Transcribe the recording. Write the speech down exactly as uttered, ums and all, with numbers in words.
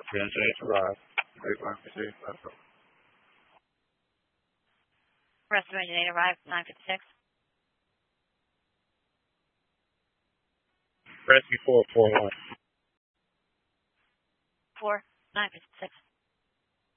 Transit arrive. eight five six. Rest of engine eight arrive, nine fifty-six. Rescue four four one. four, nine fifty-six.